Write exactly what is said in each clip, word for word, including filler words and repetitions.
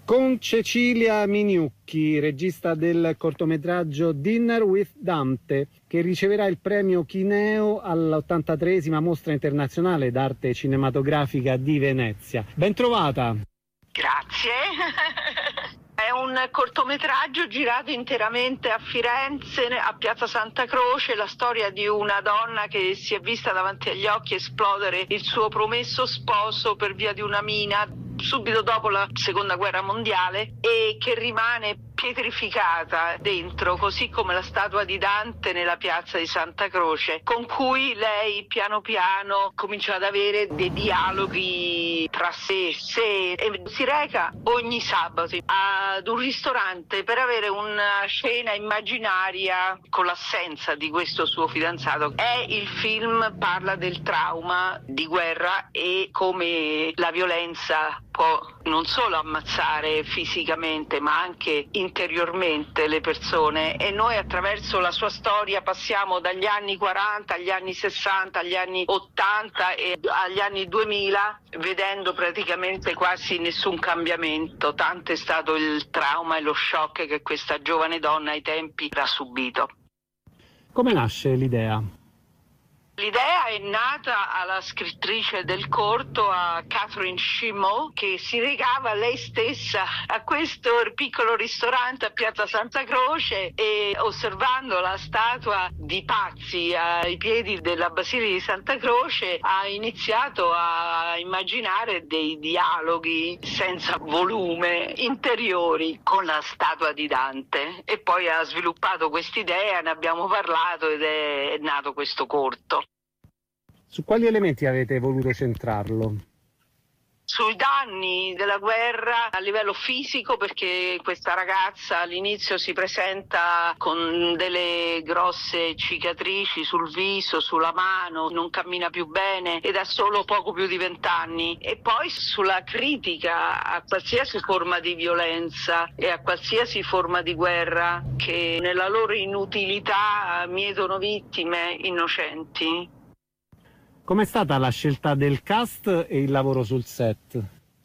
Con Cecilia Miniucchi, regista del cortometraggio Dinner with Dante, che riceverà il premio Chineo all'ottantatreesima Mostra Internazionale d'Arte Cinematografica di Venezia. Ben trovata! Grazie! È un cortometraggio girato interamente a Firenze, a Piazza Santa Croce, la storia di una donna che si è vista davanti agli occhi esplodere il suo promesso sposo per via di una mina subito dopo la seconda guerra mondiale e che rimane pietrificata dentro, così come la statua di Dante nella piazza di Santa Croce, con cui lei piano piano comincia ad avere dei dialoghi tra sé e sé e si reca ogni sabato ad un ristorante per avere una cena immaginaria con l'assenza di questo suo fidanzato. È il film parla del trauma di guerra e come la violenza può non solo ammazzare fisicamente ma anche interiormente le persone, e noi attraverso la sua storia passiamo dagli anni quaranta agli anni sessanta agli anni ottanta e agli anni duemila, vedendo praticamente quasi nessun cambiamento, tanto è stato il trauma e lo shock che questa giovane donna ai tempi ha subito. Come nasce l'idea? L'idea è nata alla scrittrice del corto, a Catherine Schimmel, che si recava lei stessa a questo piccolo ristorante a Piazza Santa Croce e, osservando la statua di Pazzi ai piedi della Basilica di Santa Croce, ha iniziato a immaginare dei dialoghi senza volume interiori con la statua di Dante, e poi ha sviluppato quest'idea, ne abbiamo parlato ed è nato questo corto. Su quali elementi avete voluto centrarlo? Sui danni della guerra a livello fisico, perché questa ragazza all'inizio si presenta con delle grosse cicatrici sul viso, sulla mano, non cammina più bene ed ha solo poco più di vent'anni, e poi sulla critica a qualsiasi forma di violenza e a qualsiasi forma di guerra che nella loro inutilità mietono vittime innocenti. Com'è stata la scelta del cast e il lavoro sul set?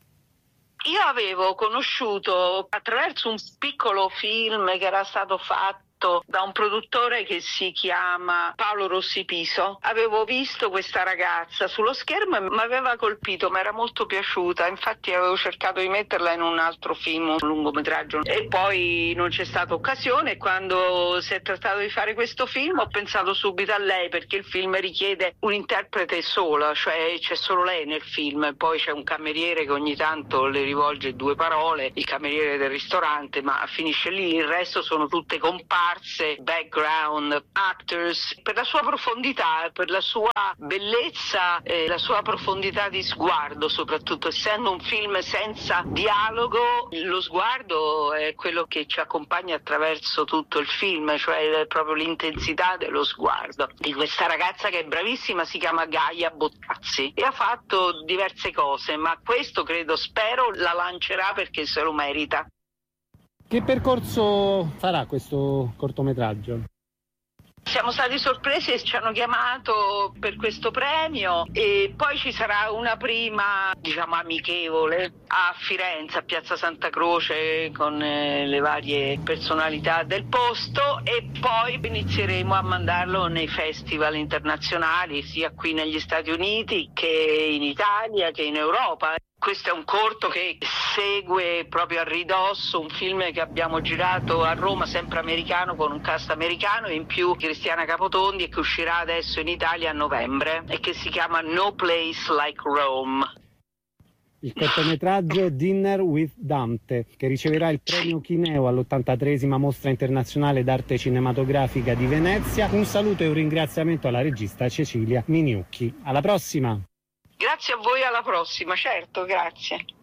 Io avevo conosciuto attraverso un piccolo film che era stato fatto da un produttore che si chiama Paolo Rossi Piso. Avevo visto questa ragazza sullo schermo e mi aveva colpito, mi era molto piaciuta, infatti avevo cercato di metterla in un altro film, un lungometraggio, e poi non c'è stata occasione. Quando si è trattato di fare questo film ho pensato subito a lei, perché il film richiede un interprete sola, cioè c'è solo lei nel film, poi c'è un cameriere che ogni tanto le rivolge due parole, il cameriere del ristorante, ma finisce lì, il resto sono tutte comparse, background actors. Per la sua profondità, per la sua bellezza e la sua profondità di sguardo, soprattutto essendo un film senza dialogo, lo sguardo è quello che ci accompagna attraverso tutto il film, cioè proprio l'intensità dello sguardo di questa ragazza che è bravissima, si chiama Gaia Bottazzi e ha fatto diverse cose, ma questo credo, spero, la lancerà perché se lo merita. Che percorso farà questo cortometraggio? Siamo stati sorpresi e ci hanno chiamato per questo premio, e poi ci sarà una prima, diciamo, amichevole a Firenze, a Piazza Santa Croce, con eh, le varie personalità del posto, e poi inizieremo a mandarlo nei festival internazionali, sia qui negli Stati Uniti che in Italia che in Europa. Questo è un corto che segue proprio a ridosso un film che abbiamo girato a Roma, sempre americano, con un cast americano, e in più Cristiana Capotondi, e che uscirà adesso in Italia a novembre e che si chiama No Place Like Rome. Il cortometraggio Dinner with Dante, che riceverà il premio Chineo all'ottantatreesima Mostra Internazionale d'Arte Cinematografica di Venezia. Un saluto e un ringraziamento alla regista Cecilia Miniucchi. Alla prossima! Grazie a voi, alla prossima, certo, grazie.